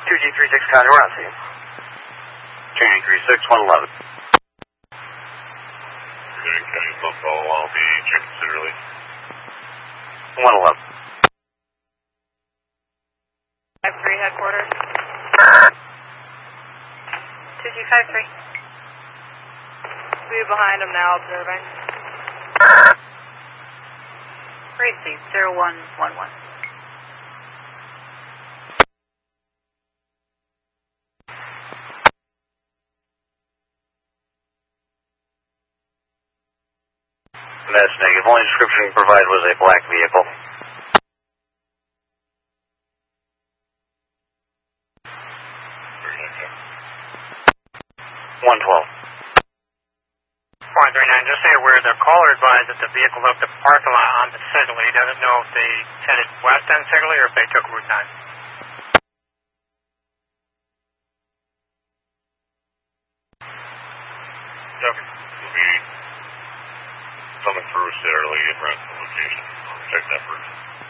2G36 County, we're on scene. 2G36, 111. County Buffalo, I'll be checking Ciderly. 111. 53 headquarters. 2G53. We're behind them now, observing. Receive 0111. That's negative. Only description provided was a black vehicle. Okay. 112. 139, just so you're aware, the caller advised that the vehicle left the parking lot on the Ciderly. He doesn't know if they headed west on Ciderly or if they took Route 9. Okay. We'll be coming through Ciderly and run the location. I'll check that first.